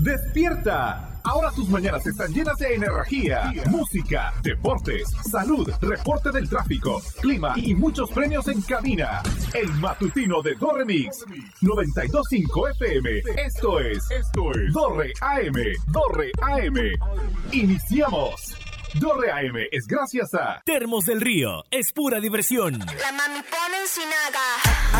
¡Despierta! Ahora tus mañanas están llenas de energía, música, deportes, salud, reporte del tráfico, clima y muchos premios en cabina. El matutino de Do Remix 92.5 FM. Esto es Dorre AM. Dorre AM. Iniciamos. Dorre AM es gracias a Termos del Río. Es pura diversión. La mami pone en Sinaga.